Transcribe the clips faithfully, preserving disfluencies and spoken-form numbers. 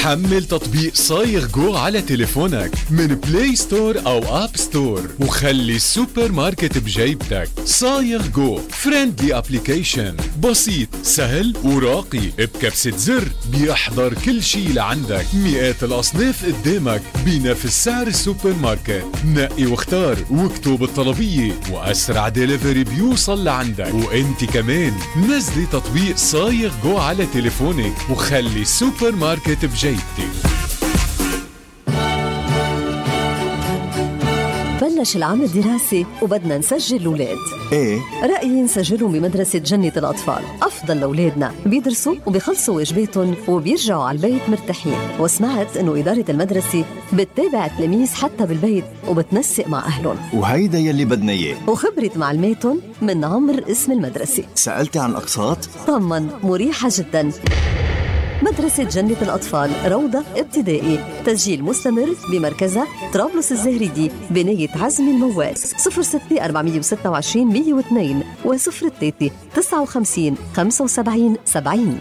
حمل تطبيق صايغ جو على تليفونك من بلاي ستور أو أب ستور وخلي السوبر ماركت بجيبتك. صايغ جو فريندلي ابليكيشن، بسيط سهل وراقي، بكبسة زر بيحضر كل شي لعندك، مئات الأصناف قدامك بنفس سعر السوبر ماركت. نقي واختار واكتب الطلبية وأسرع ديليفري بيوصل لعندك. وانت كمان نزلي تطبيق صايغ جو على تليفونك وخلي السوبر ماركت بجيبتك. بلش العام الدراسي وبدنا نسجل الأولاد. ايه رأيي نسجلهم بمدرسة جنة الأطفال، أفضل لأولادنا، بيدرسوا وبيخلصوا واجباتهم وبيرجعوا على البيت مرتاحين. وسمعت إنه إدارة المدرسة بتتابع التلاميذ حتى بالبيت وبتنسق مع أهلهم، وهيدا يلي بدنا إياه. وخبرة معلماتهم من عمر اسم المدرسة. سألتي عن أقساط؟ طمن، مريحة جدا. مدرسة جنة الأطفال، روضة ابتدائي، تسجيل مستمر بمركزها طرابلس الزهريدي بناية عزمي الموال. صفر ستة أربعمية وستة وعشرين مية واثنين وصفر ثلاثة تسعة وخمسين خمسة وسبعين سبعين.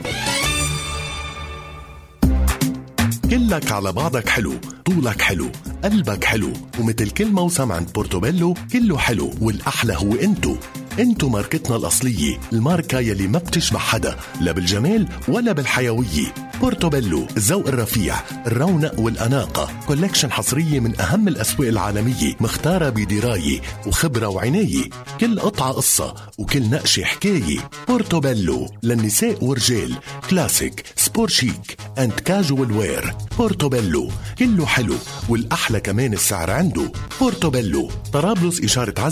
كلك على بعضك حلو، طولك حلو، قلبك حلو، ومثل كل موسم عند بورتوبيلو كله حلو، والأحلى هو انتو. انتو ماركتنا الأصلية، الماركة يلي ما بتشبه حدا لا بالجمال ولا بالحيوية. بورتوبيلو، الذوق الرفيع، الرونق والأناقة، كولكشن حصرية من أهم الأسواق العالمية، مختارة بدراية وخبرة وعناية. كل قطعة قصة وكل نقشة حكاية. بورتوبيلو للنساء ورجال، كلاسيك، سبور شيك اند كاجوال وير. بورتوبيلو كله حلو، والأحلى كمان السعر عنده. بورتوبيلو طرابلس إشارة